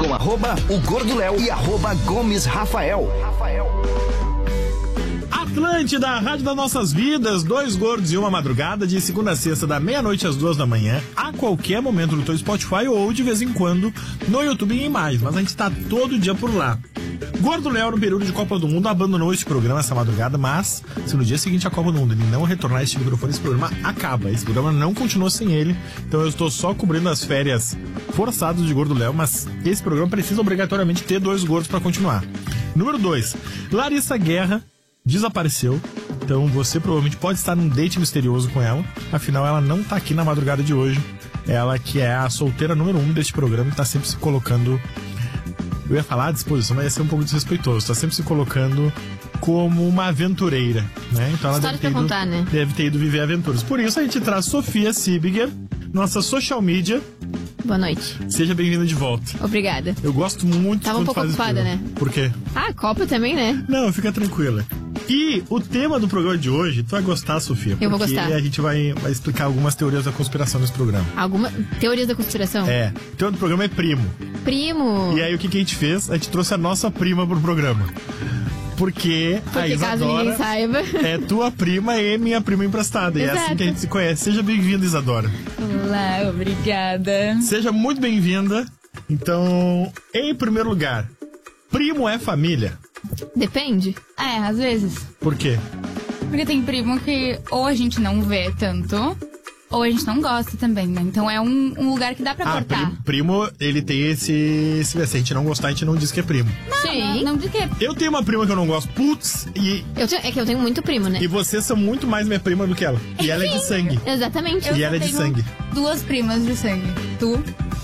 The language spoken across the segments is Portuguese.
com @o Gordo Léo e @Gomes Rafael. Atlântida, a rádio das nossas vidas, 2 gordos e uma madrugada, de segunda a sexta, da meia-noite às 2 da manhã, a qualquer momento no teu Spotify ou de vez em quando no YouTube em imagens, mas a gente tá todo dia por lá. Gordo Léo, no período de Copa do Mundo, abandonou este programa essa madrugada, mas se no dia seguinte a Copa do Mundo ele não retornar este microfone, esse programa acaba. Esse programa não continuou sem ele, então eu estou só cobrindo as férias forçadas de Gordo Léo, mas esse programa precisa obrigatoriamente ter 2 gordos para continuar. Número 2, Larissa Guerra desapareceu, então você provavelmente pode estar num date misterioso com ela, afinal ela não tá aqui na madrugada de hoje. Ela que é a solteira número 1 deste programa, que tá sempre se colocando, eu ia falar à disposição, mas ia ser um pouco desrespeitoso, tá sempre se colocando como uma aventureira, né? Então ela deve ter ido viver aventuras. Por isso a gente traz Sofia Sibiger, nossa social media. Boa noite. Seja bem-vinda de volta. Obrigada. Eu gosto muito. Tava um pouco ocupada, né? Por quê? Ah, Copa também, né? Não, fica tranquila. E o tema do programa de hoje, tu vai gostar, Sofia? Eu vou gostar. Porque a gente vai explicar algumas teorias da conspiração nesse programa. Algumas teorias da conspiração? É. O tema do programa é primo. Primo! E aí o que a gente fez? A gente trouxe a nossa prima pro programa. Porque a Isadora, caso ninguém saiba, é tua prima e minha prima emprestada. Exato. E é assim que a gente se conhece. Seja bem-vinda, Isadora. Olá, obrigada. Seja muito bem-vinda. Então, em primeiro lugar, primo é família? Depende. É, às vezes. Por quê? Porque tem primo que ou a gente não vê tanto, ou a gente não gosta também, né? Então é um lugar que dá pra cortar. Primo, ele tem esse... Se a gente não gostar, a gente não diz que é primo. Sim. Não diz que é. Eu tenho uma prima que eu não gosto. Putz, É que eu tenho muito primo, né? E vocês são muito mais minha prima do que ela. E ela é de sangue. Exatamente. E ela é de sangue. 2 primas de sangue. Tu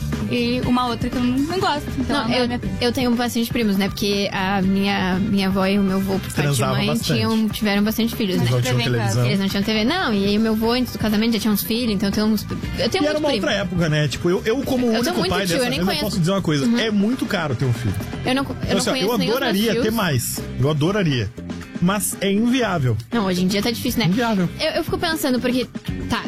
e uma outra que eu não gosto. Então Não, eu tenho bastante primos, né? Porque a minha avó e o meu avô, por parte de mãe, tiveram bastante filhos, né? Não tinham televisão. Eles não tinham TV, não. E aí o meu avô, antes do casamento, já tinha uns filhos, então eu tenho muito primo. E era uma outra época, né? Tipo, eu como único pai dessa vez, eu posso dizer uma coisa. É muito caro ter um filho. Eu adoraria ter mais. Eu adoraria. Mas é inviável. Não, hoje em dia tá difícil, né? Inviável. Eu fico pensando, porque... Tá...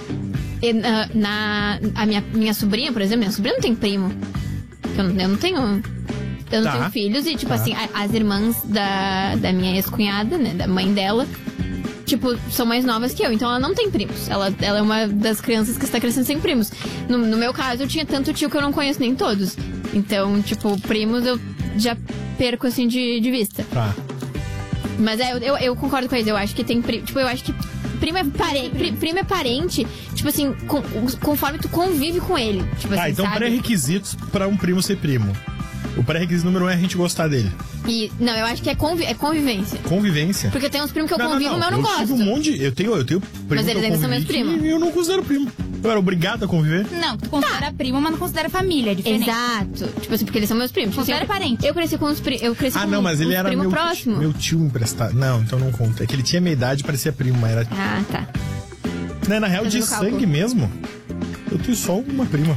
A minha sobrinha, por exemplo, minha sobrinha não tem primo. Eu não tenho filhos. E, tipo assim, as irmãs da minha ex-cunhada, né, da mãe dela, tipo, são mais novas que eu. Então ela não tem primos. Ela é uma das crianças que está crescendo sem primos. No meu caso, eu tinha tanto tio que eu não conheço nem todos. Então, tipo, primos eu já perco, assim, de vista. Tá. Mas eu concordo com eles. Eu acho que tem primo. Tipo, eu acho que primo é parente, tipo assim, conforme tu convive com ele. Tipo assim, então sabe? Pré-requisitos pra um primo ser primo. O pré-requisito número 1 é a gente gostar dele. Não, eu acho que é convivência. Convivência? Porque tem uns primos que eu convivo, mas eu não gosto. Eu tive um monte eu tenho primo. Mas eles ainda são meus primos. E eu não considero primo. Eu era obrigado a conviver? Não, tu considera primo, mas não considera família, é diferente. Exato. Tipo assim, porque eles são meus primos. Considera parente. Eu cresci com os primos. Não, mas ele era meu tio emprestado. Não, então não conta. É que ele tinha minha idade e parecia primo, mas era... Ah, tá. Não, na real, de sangue mesmo, eu tenho só uma prima.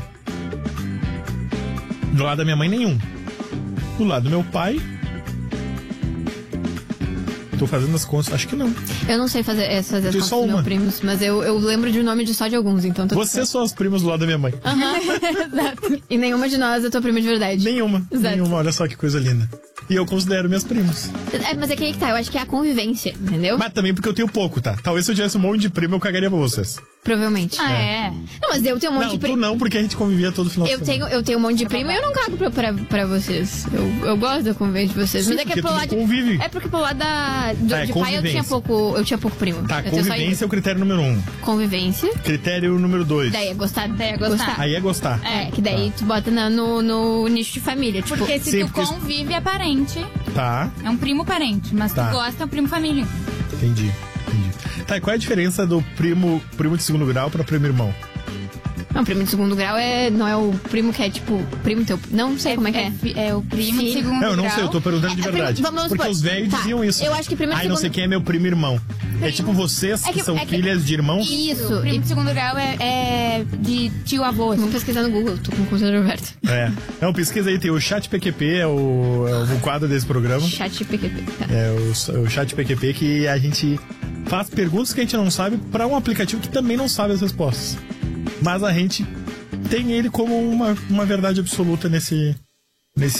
Do lado da minha mãe, nenhum. Do lado do meu pai... Tô fazendo as contas, acho que não. Eu não sei fazer as contas dos meus primos, mas eu lembro de nome só de alguns, então... Vocês são as primas do lado da minha mãe. Exato. E nenhuma de nós é tua prima de verdade. Nenhuma. Olha só que coisa linda. E eu considero minhas primas. Mas é que aí que tá, eu acho que é a convivência, entendeu? Mas também porque eu tenho pouco, tá? Talvez se eu tivesse um monte de primo, eu cagaria pra vocês. Provavelmente. Não, mas eu tenho um monte de primo. Tu não, porque a gente convivia todo final de semana. Eu tenho um monte de primo e eu não cago pra vocês. Eu gosto da convivência de vocês. Sim, mas é que é pro lado convive. É porque pro lado de pai eu tinha pouco primo. Tá, convivência é o critério número 1. Convivência. Critério número 2. Daí é gostar. Aí é gostar. Que daí tu bota no nicho de família. Tipo, porque se tu convive é parente. Tá. É um primo parente, mas tu gosta é um primo família. Entendi. Tá, e qual é a diferença do primo de segundo grau pra primo irmão? Não, primo de segundo grau não é o primo que é tipo primo teu. Não sei como é que é. É o primo de segundo grau. Eu não sei, eu tô perguntando de verdade. Porque os velhos diziam isso. Eu acho que primo de segundo... não sei quem é meu primo irmão. É tipo vocês que são filhas de irmãos? Isso. Primo de segundo grau é de tio-avô. Vamos pesquisar no Google, tô com o computador aberto. Não, pesquisa aí, tem o Chat PQP, é o quadro desse programa. Chat PQP, tá. É o Chat PQP que a gente faz perguntas que a gente não sabe pra um aplicativo que também não sabe as respostas. Mas a gente tem ele como uma verdade absoluta nesse